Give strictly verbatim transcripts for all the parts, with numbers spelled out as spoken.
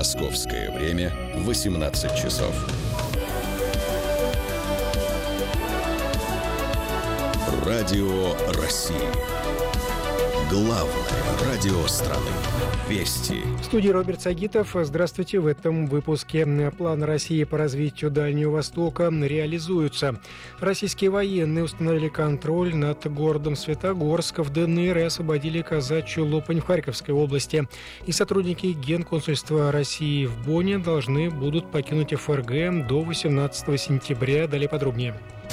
Московское время восемнадцать часов. Радио России. Главное радио страны. Вести. В студии Роберт Сагитов. Здравствуйте. В этом выпуске. Планы России по развитию Дальнего Востока реализуются. Российские военные установили контроль над городом Светогорск в ДНР и освободили казачью Лопань в Харьковской области. И сотрудники Генконсульства России в Бонне должны будут покинуть ФРГ до восемнадцатого сентября. Далее подробнее.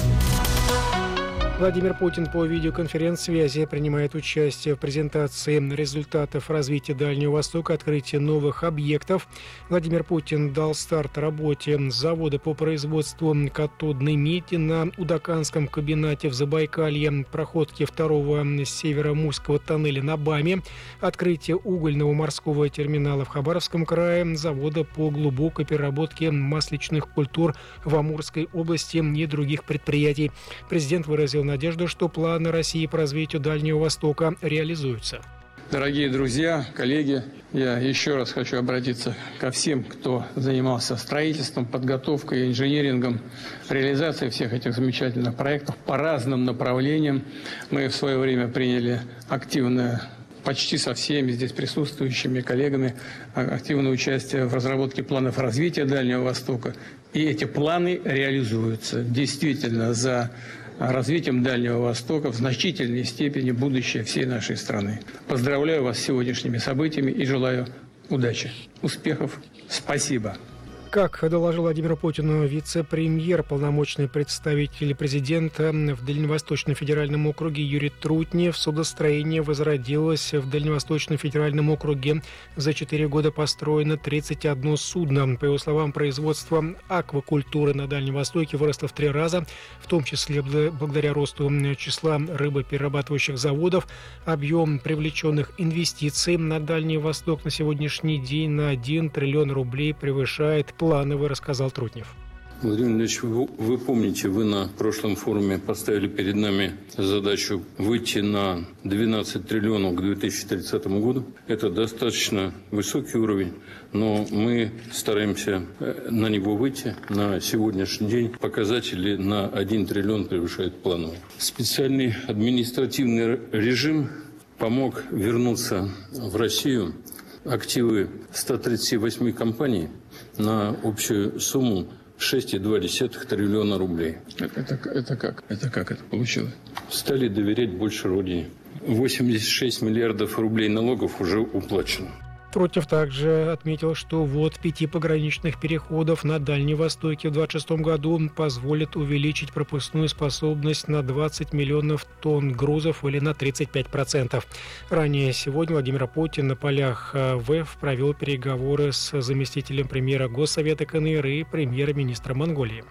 Владимир Путин по видеоконференц-связи принимает участие в презентации результатов развития Дальнего Востока, открытия новых объектов. Владимир Путин дал старт работе завода по производству катодной меди на Удаканском комбинате в Забайкалье, проходке второго североамурского тоннеля на БАМе, открытие угольного морского терминала в Хабаровском крае, завода по глубокой переработке масличных культур в Амурской области и других предприятий. Президент выразил надежду, что планы России по развитию Дальнего Востока реализуются. Дорогие друзья, коллеги, я еще раз хочу обратиться ко всем, кто занимался строительством, подготовкой, инжинирингом, реализацией всех этих замечательных проектов по разным направлениям. Мы в свое время приняли активное, почти со всеми здесь присутствующими коллегами, активное участие в разработке планов развития Дальнего Востока. И эти планы реализуются. Действительно, за развитием Дальнего Востока в значительной степени будущее всей нашей страны. Поздравляю вас с сегодняшними событиями и желаю удачи, успехов. Спасибо. Как доложил Владимиру Путину вице-премьер, полномочный представитель президента в Дальневосточном федеральном округе Юрий Трутнев, судостроение возродилось в Дальневосточном федеральном округе. За четыре года построено тридцать одно судно. По его словам, производство аквакультуры на Дальнем Востоке выросло в три раза, в том числе благодаря росту числа рыбоперерабатывающих заводов. Объем привлеченных инвестиций на Дальний Восток на сегодняшний день на один триллион рублей превышает плановый, рассказал Трутнев. Владимир Владимирович, вы, вы помните, вы на прошлом форуме поставили перед нами задачу выйти на двенадцать триллионов к две тысячи тридцатому году. Это достаточно высокий уровень, но мы стараемся на него выйти. На сегодняшний день показатели на один триллион превышают плановый. Специальный административный режим помог вернуться в Россию активы ста тридцати восьми компаний на общую сумму шесть целых две десятых триллиона рублей. Это, это, это как? Это как это получилось? Стали доверять больше родине. восемьдесят шесть миллиардов рублей налогов уже уплачено. Трутнев также отметил, что ввод пяти пограничных переходов на Дальнем Востоке в двадцать шестом году позволит увеличить пропускную способность на двадцать миллионов тонн грузов или на тридцать пять процентов. Ранее сегодня Владимир Путин на полях ВЭФ провел переговоры с заместителем премьера Госсовета КНР и премьер-министра Монголии.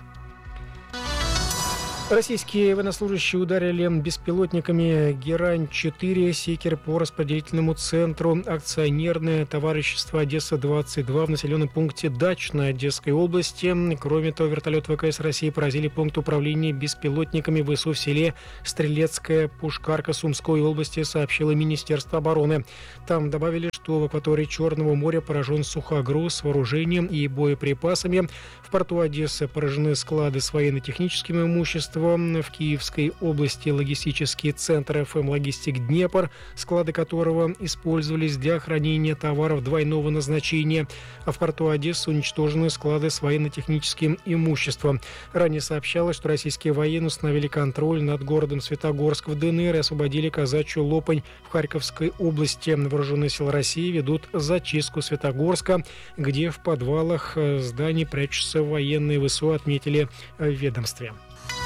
Российские военнослужащие ударили беспилотниками Герань-четыре Секер по распределительному центру акционерное товарищество Одесса-двадцать два в населенном пункте Дачной Одесской области. Кроме того, вертолет ВКС России поразили пункт управления беспилотниками ВСУ в селе Стрелецкая Пушкарка Сумской области, сообщило Министерство обороны. Там добавили, что в акватории Черного моря поражен сухогруз с вооружением и боеприпасами. В порту Одессы поражены склады с военно-техническим имуществом. В Киевской области логистический центр эф эм «Логистик Днепр», склады которого использовались для хранения товаров двойного назначения. А в порту Одессы уничтожены склады с военно-техническим имуществом. Ранее сообщалось, что российские военные установили контроль над городом Светогорск в ДНР и освободили казачью Лопань в Харьковской области. Вооруженные силы России ведут зачистку Светогорска, где в подвалах зданий прячутся военные ВСУ, отметили в ведомстве.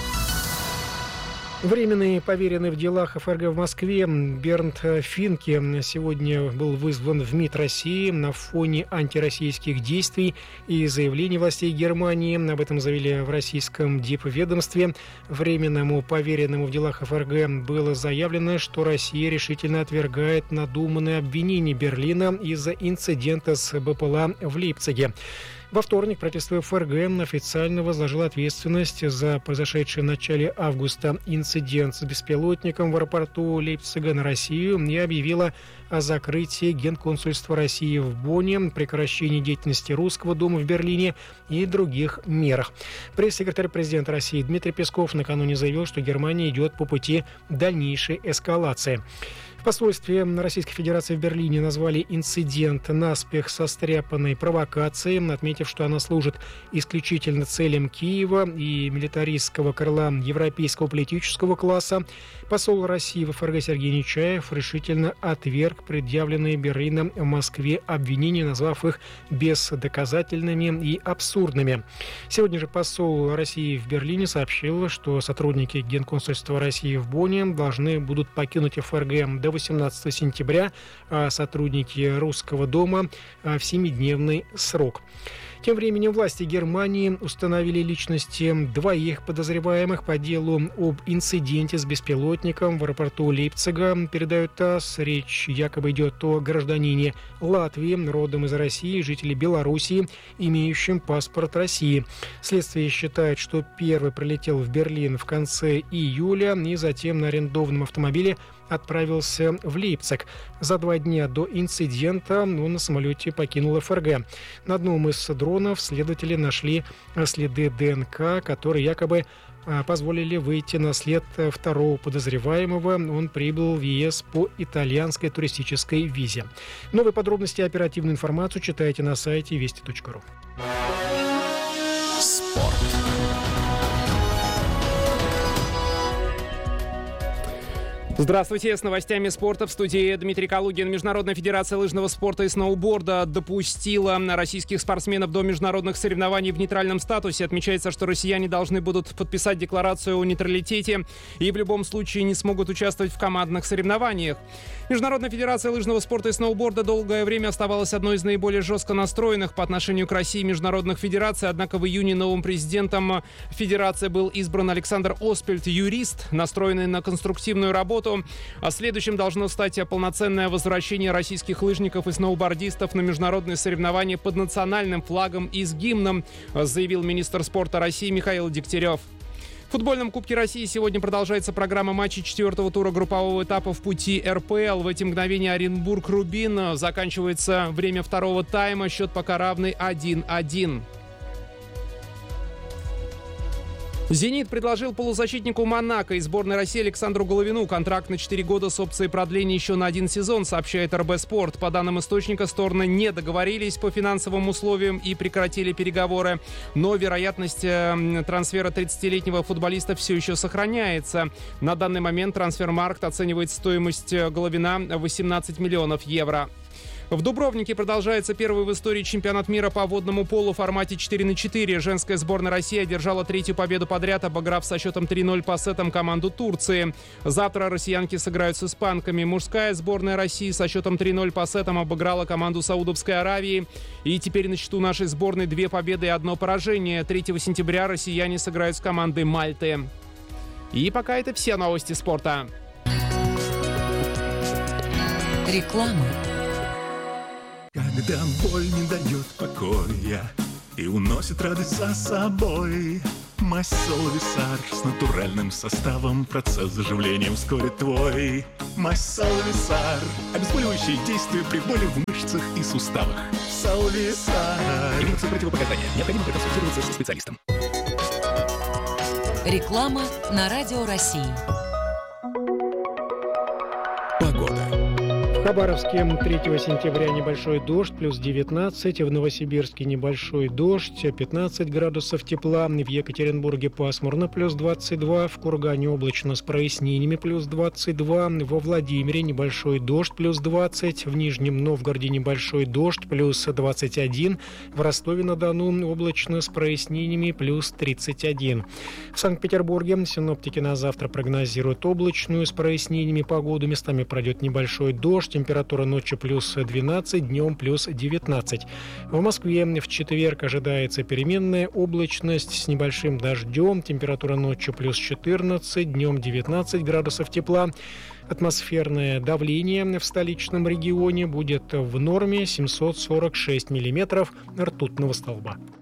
Временный поверенный в делах эф эр гэ в Москве Бернт Финке сегодня был вызван в МИД России на фоне антироссийских действий и заявлений властей Германии. Об этом заявили в российском дипведомстве. Временному поверенному в делах эф эр гэ было заявлено, что Россия решительно отвергает надуманные обвинения Берлина из-за инцидента с бэ пэ эл а в Лейпциге. Во вторник правительство эф эр гэ официально возложило ответственность за произошедший в начале августа инцидент с беспилотником в аэропорту Лейпцига на Россию и объявило о закрытии Генконсульства России в Бонне, прекращении деятельности Русского дома в Берлине и других мерах. Пресс-секретарь президента России Дмитрий Песков накануне заявил, что Германия идет по пути дальнейшей эскалации. В посольстве Российской Федерации в Берлине назвали инцидент наспех состряпанной провокацией, отметив, что она служит исключительно целям Киева и милитаристского крыла европейского политического класса. Посол России в ФРГ Сергей Нечаев решительно отверг предъявленные Берлином в Москве обвинения, назвав их бездоказательными и абсурдными. Сегодня же посол России в Берлине сообщил, что сотрудники Генконсульства России в Бонне должны будут покинуть ФРГ до восемнадцатого сентября, а сотрудники Русского дома в семидневный срок. Тем временем власти Германии установили личности двоих подозреваемых по делу об инциденте с беспилотником в аэропорту Лейпцига. Передают ТАСС. Речь якобы идет о гражданине Латвии, родом из России, жителе Белоруссии, имеющем паспорт России. Следствие считает, что первый прилетел в Берлин в конце июля и затем на арендованном автомобиле отправился в Лейпциг. За два дня до инцидента он на самолете покинул ФРГ. На одном из дронов следователи нашли следы ДНК, которые якобы позволили выйти на след второго подозреваемого. Он прибыл в ЕС по итальянской туристической визе. Новые подробности и оперативную информацию читайте на сайте вести точка ру. Спорт. Здравствуйте, с новостями спорта в студии Дмитрий Калугин. Международная федерация лыжного спорта и сноуборда допустила российских спортсменов до международных соревнований в нейтральном статусе. Отмечается, что россияне должны будут подписать декларацию о нейтралитете и в любом случае не смогут участвовать в командных соревнованиях. Международная федерация лыжного спорта и сноуборда долгое время оставалась одной из наиболее жестко настроенных по отношению к России международных федераций. Однако в июне новым президентом федерации был избран Александр Оспельт, юрист, настроенный на конструктивную работу. А следующим должно стать полноценное возвращение российских лыжников и сноубордистов на международные соревнования под национальным флагом и с гимном, заявил министр спорта России Михаил Дегтярев. В футбольном Кубке России сегодня продолжается программа матчей четвертого тура группового этапа в пути эр пэ эл. В эти мгновения Оренбург-Рубин. Заканчивается время второго тайма. Счет пока равный один один. «Зенит» предложил полузащитнику «Монако» из сборной России Александру Головину контракт на четыре года с опцией продления еще на один сезон, сообщает эр бэ Спорт. По данным источника, стороны не договорились по финансовым условиям и прекратили переговоры. Но вероятность трансфера тридцатилетнего футболиста все еще сохраняется. На данный момент Трансфермаркт оценивает стоимость Головина в восемнадцать миллионов евро. В Дубровнике продолжается первый в истории чемпионат мира по водному полу в формате четыре на четыре. Женская сборная России одержала третью победу подряд, обыграв со счетом три ноль по сетам команду Турции. Завтра россиянки сыграют с испанками. Мужская сборная России со счетом три ноль по сетам обыграла команду Саудовской Аравии. И теперь на счету нашей сборной две победы и одно поражение. третьего сентября россияне сыграют с командой Мальты. И пока это все новости спорта. Реклама. Когда боль не дает покоя и уносит радость за собой, Масол Висар с натуральным составом, процесс заживления ускорит твой. Масол Висар, обезболивающие действия при боли в мышцах и суставах. Масол Висар. Имеются противопоказания. Необходимо проконсультироваться со специалистом. Реклама на Радио России. Погода. В Хабаровске третьего сентября небольшой дождь, плюс девятнадцать. В Новосибирске небольшой дождь, пятнадцать градусов тепла. В Екатеринбурге пасмурно, плюс двадцать два. В Кургане облачно с прояснениями, плюс двадцать два. Во Владимире небольшой дождь, плюс двадцать. В Нижнем Новгороде небольшой дождь, плюс двадцать один. В Ростове-на-Дону облачно с прояснениями, плюс тридцать один. В Санкт-Петербурге синоптики на завтра прогнозируют облачную с прояснениями погоду. Местами пройдет небольшой дождь. Температура ночью плюс двенадцать, днем плюс девятнадцать. В Москве в четверг ожидается переменная облачность с небольшим дождем. Температура ночью плюс четырнадцать, днем девятнадцать градусов тепла. Атмосферное давление в столичном регионе будет в норме семьсот сорок шесть миллиметров ртутного столба.